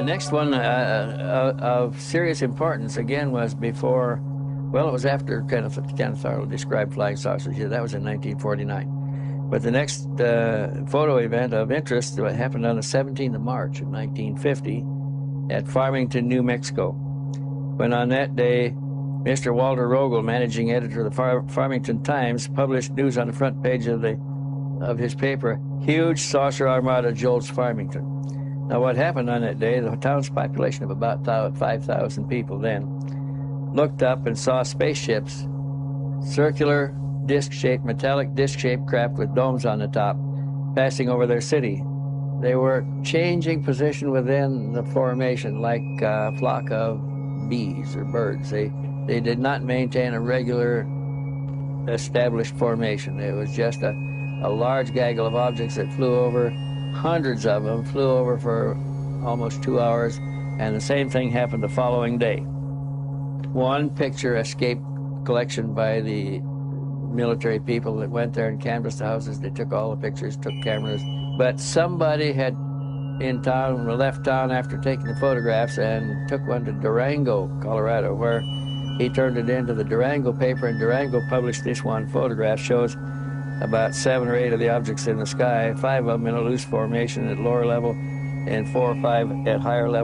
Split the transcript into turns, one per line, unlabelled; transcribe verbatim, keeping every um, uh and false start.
The next one uh, uh, of serious importance, again, was before, well, it was after Kenneth, Kenneth Arnold described flying saucers. Yeah, that was in nineteen forty-nine. But the next uh, photo event of interest happened on the seventeenth of March of nineteen fifty at Farmington, New Mexico, when on that day, Mister Walter Rogel, managing editor of the Far Farmington Times, published news on the front page of the of his paper, "Huge saucer armada jolts Farmington." Now, what happened on that day, the town's population of about five thousand people then looked up and saw spaceships, circular, disc-shaped, metallic disc-shaped craft with domes on the top, passing over their city. They were changing position within the formation like a flock of bees or birds. They, they did not maintain a regular established formation. It was just a, a large gaggle of objects that flew over. Hundreds of them flew over for almost two hours, and the same thing happened the following day. One picture escaped collection by the military people that went there and canvassed the houses. They took all the pictures, took cameras, but somebody had in town, left town after taking the photographs and took one to Durango, Colorado, where he turned it into the Durango paper, and Durango published this one photograph. Shows about seven or eight of the objects in the sky, five of them in a loose formation at lower level and four or five at higher level.